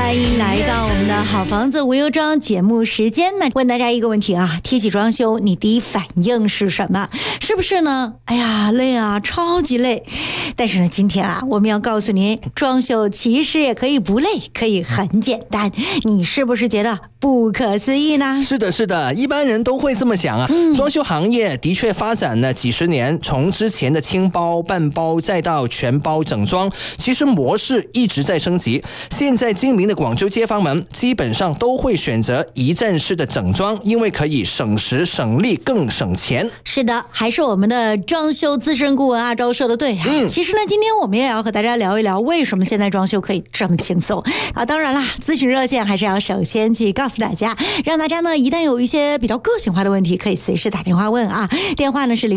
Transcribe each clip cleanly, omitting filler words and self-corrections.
欢迎来到我们的好房子无忧装节目时间。那问大家一个问题啊，提起装修，你第一反应是什么？是不是呢？哎呀，累啊，超级累。但是呢，今天啊，我们要告诉您，装修其实也可以不累，可以很简单。你是不是觉得不可思议呢？ 是的，是的，一般人都会这么想啊。装修行业的确发展了几十年，从之前的轻包、半包，再到全包整装，其实模式一直在升级。现在精明的广州街坊们基本上都会选择一站式的整装，因为可以省时省力更省钱。 是的，还是我们的装修资深顾问阿周说的对啊。其实呢，今天我们也要和大家聊一聊为什么现在装修可以这么轻松啊。当然啦，咨询热线还是要首先去告诉大家，让大家呢一旦有一些比较个性化的问题，可以随时打电话问啊。电话呢是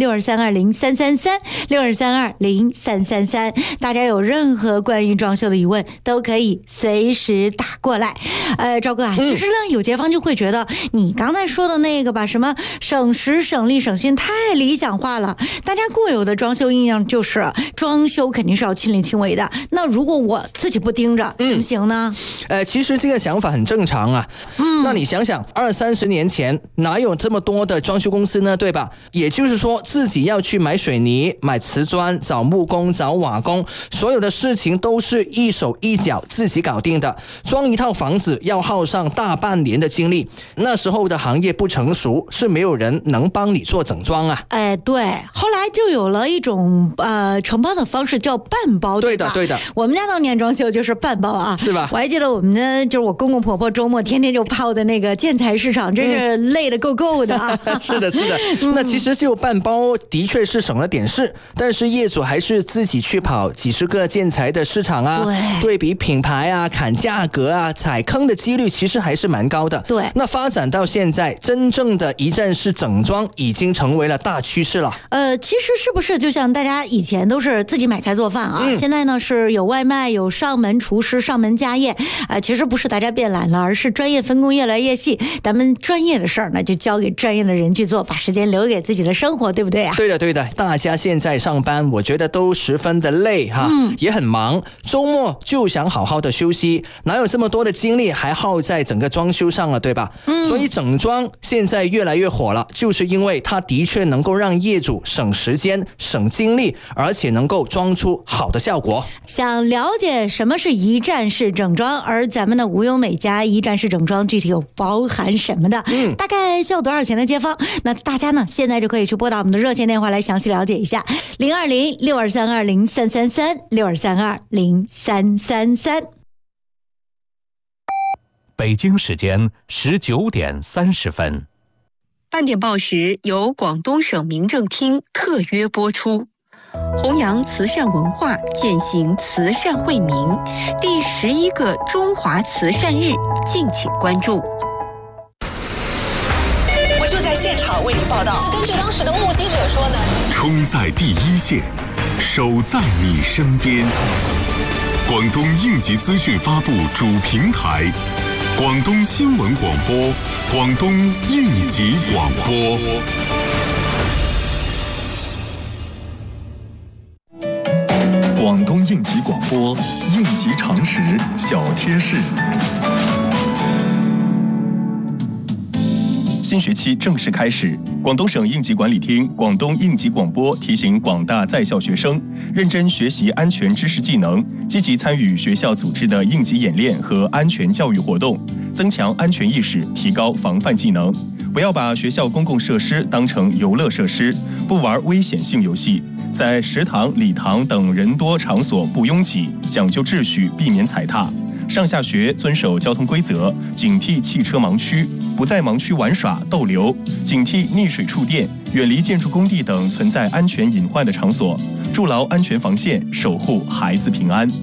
020-6232-0333，02320-0333。大家有任何关于装修的疑问，都可以随时打过来。赵哥啊，其实呢，有街坊就会觉得你刚才说的那个吧，什么省时省力省心，太理想化了。大家固有的装修印象就是装修肯定是要亲力亲为的，那如果我自己不盯着，怎么行呢？ 其实这个想法很正常啊。那你想想，20-30年前哪有这么多的装修公司呢？对吧？也就是说，自己要去买水泥、买瓷砖、找木工、找瓦工，所有的事情都是一手一脚自己搞定的。装一套房子要耗上大半年的精力，那时候的行业不成熟，是没有人能帮你做整装啊。 对，后来就有了一种承包的方式，叫半包。 对的，对的。 我们家当年装修就是半包啊， 是吧？ 我还记得我们呢，就是我公公婆婆周末天天就泡在那个建材市场，真是累得够够的啊。 是的，是的。那其实就半包的确是省了点事，但是业主还是自己去跑几十个建材的市场啊，对比品牌啊，砍价格啊，踩坑的几率其实还是蛮高的。 对。 那发展到现在，真正的一站式整装已经成为了大趋势了。 其实是不是就像大家以前都是自己买菜做饭啊，现在呢是有外卖，有上门厨师、上门家业。其实不是大家变懒了，而是专业分工越来越细，咱们专业的事儿呢就交给专业的人去做，把时间留给自己的生活，对不对啊？ 对的，对的。大家现在上班，我觉得都十分的累哈，也很忙，周末就想好好的休息，哪有这么多的精力还耗在整个装修上了，对吧？所以整装现在越来越火了，就是因为它的确能够让业主省时间、省精力，而且能够装出好的效果。 想了解什么是一站式整装，而咱们的无忧美家一站式整装具体有包含什么的，大概需要多少钱的街坊，那大家呢现在就可以去拨打我们的热线电话来详细了解一下，020-6232-0333，02320-0333。 北京时间19点30分。 半点报时由广东省民政厅特约播出，弘扬慈善文化，践行慈善惠民，第11个中华慈善日，敬请关注。 我就在现场为您报道。根据当时的目击者说呢， 冲在第一线，守在你身边。广东应急资讯发布主平台，广东新闻广播，广东应急广播。 广东应急广播，应急常识小贴士。新学期正式开始，广东省应急管理厅、广东应急广播提醒广大在校学生，认真学习安全知识技能，积极参与学校组织的应急演练和安全教育活动，增强安全意识，提高防范技能。不要把学校公共设施当成游乐设施，不玩危险性游戏。在食堂、礼堂等人多场所不拥挤，讲究秩序，避免踩踏。上下学遵守交通规则，警惕汽车盲区，不在盲区玩耍逗留，警惕溺水触电，远离建筑工地等存在安全隐患的场所，筑牢安全防线，守护孩子平安。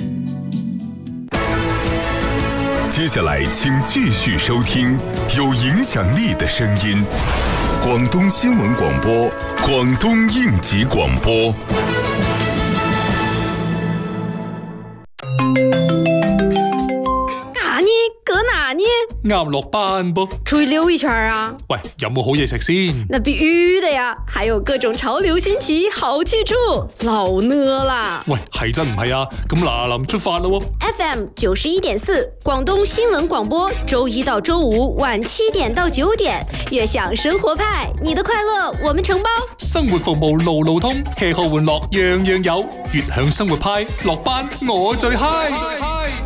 接下来请继续收听有影响力的声音，广东新闻广播，广东应急广播。 哪呢？搁哪呢？ 啱落班噃。 出去溜一圈啊！ 喂，有冇好嘢食先？ 那必须的呀，还有各种潮流新奇好去处，老呢啦！ 喂，係真唔係啊？咁嗱臨出發咯 ！FM 91.4，廣東新聞廣播，周一到周五晚7點到9點，悅享生活派，你的快樂我們承包。 生活服務路路通，吃喝玩樂樣樣有，悅享生活派，落班我最嗨。